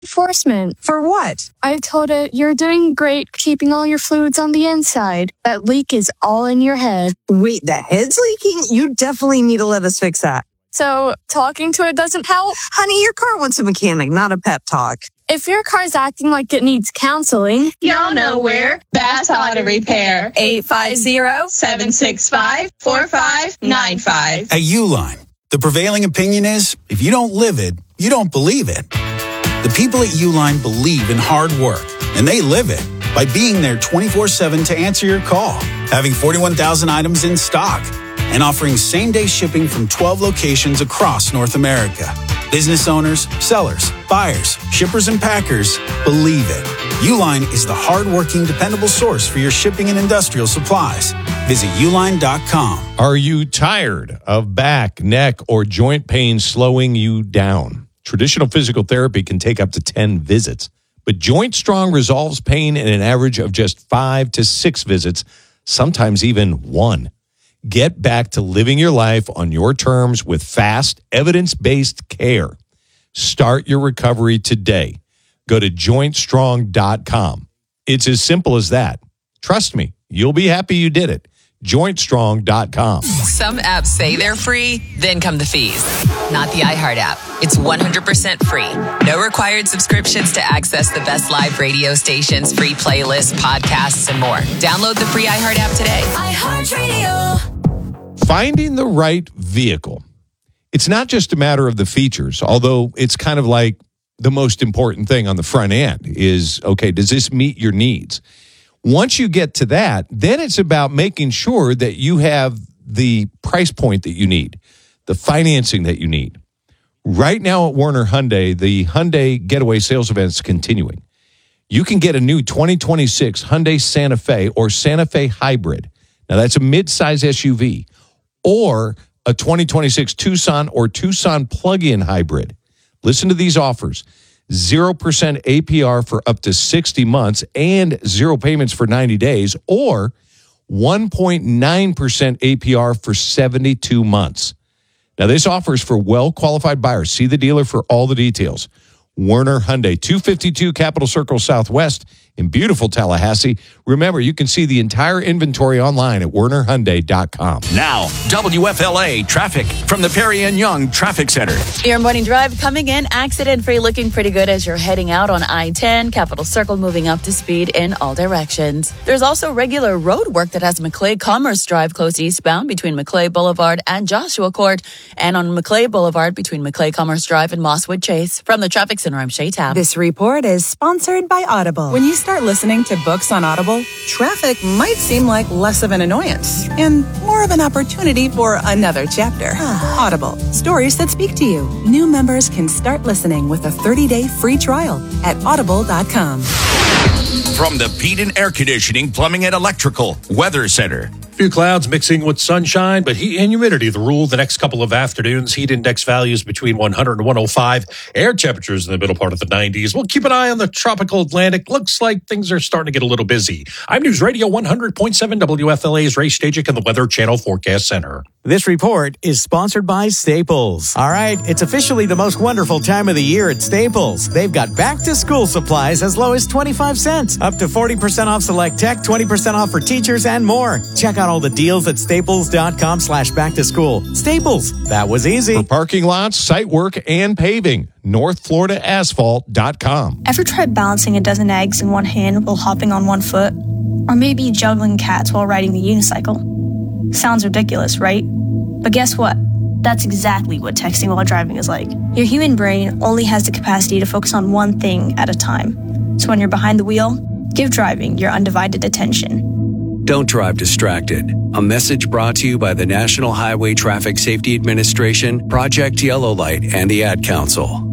Enforcement. For what? I told it, you're doing great keeping all your fluids on the inside. That leak is all in your head. Wait, the head's leaking? You definitely need to let us fix that. So, talking to it doesn't help? Honey, your car wants a mechanic, not a pep talk. If your car's acting like it needs counseling, y'all know where. Bass Auto Repair. 850-765-4595. At Uline, the prevailing opinion is, if you don't live it, you don't believe it. The people at Uline believe in hard work, and they live it by being there 24/7 to answer your call, having 41,000 items in stock, and offering same-day shipping from 12 locations across North America. Business owners, sellers, buyers, shippers, and packers believe it. Uline is the hard-working, dependable source for your shipping and industrial supplies. Visit uline.com. Are you tired of back, neck, or joint pain slowing you down? Traditional physical therapy can take up to 10 visits, but Joint Strong resolves pain in an average of just 5 to 6 visits, sometimes even 1. Get back to living your life on your terms with fast, evidence-based care. Start your recovery today. Go to jointstrong.com. It's as simple as that. Trust me, you'll be happy you did it. jointstrong.com. Some apps say they're free, then come the fees. Not the iHeart app. It's 100% free. No required subscriptions to access the best live radio stations, free playlists, podcasts, and more. Download the free iHeart app today. iHeartRadio. Finding the right vehicle. It's not just a matter of the features, although it's kind of like the most important thing on the front end is, okay, does this meet your needs? Once you get to that, then it's about making sure that you have the price point that you need, the financing that you need. Right now at Werner Hyundai, the Hyundai Getaway Sales Event is continuing. You can get a new 2026 Hyundai Santa Fe or Santa Fe Hybrid. Now, that's a midsize SUV. Or a 2026 Tucson or Tucson plug-in hybrid. Listen to these offers. 0% APR for up to 60 months and 0 payments for 90 days, or 1.9% APR for 72 months. Now, this offer is for well-qualified buyers. See the dealer for all the details. Werner Hyundai, 252 Capitol Circle Southwest in beautiful Tallahassee. Remember, you can see the entire inventory online at wernerhyundai.com. Now, WFLA traffic from the Perry and Young Traffic Center. Your morning drive coming in accident-free, looking pretty good as you're heading out on I-10. Capitol Circle moving up to speed in all directions. There's also regular road work that has Maclay Commerce Drive closed eastbound between Maclay Boulevard and Joshua Court, and on Maclay Boulevard between Maclay Commerce Drive and Mosswood Chase. From the Traffic Center, I'm Shay Tabb. This report is sponsored by Audible. When you start listening to books on Audible, traffic might seem like less of an annoyance and more of an opportunity for another chapter. Audible, stories that speak to you. New members can start listening with a 30-day free trial at audible.com. From the Peden Air Conditioning, Plumbing, and Electrical Weather Center. Few clouds mixing with sunshine, but heat and humidity the rule the next couple of afternoons. Heat index values between 100 and 105. Air temperatures in the middle part of the 90s. We'll keep an eye on the tropical Atlantic. Looks like things are starting to get a little busy. I'm News Radio 100.7 WFLA's Ray Stajic and the Weather Channel Forecast Center. This report is sponsored by Staples. All right, it's officially the most wonderful time of the year at Staples. They've got back-to-school supplies as low as 25 cents, up to 40% off select tech, 20% off for teachers, and more. Check out all the deals at staples.com/back-to-school. Staples, that was easy. For parking lots, site work, and paving, NorthFloridaAsphalt.com. Ever tried balancing a dozen eggs in one hand while hopping on one foot? Or maybe juggling cats while riding the unicycle? Sounds ridiculous, right? But guess what? That's exactly what texting while driving is like. Your human brain only has the capacity to focus on one thing at a time. So when you're behind the wheel, give driving your undivided attention. Don't drive distracted. A message brought to you by the National Highway Traffic Safety Administration, Project Yellow Light, and the Ad Council.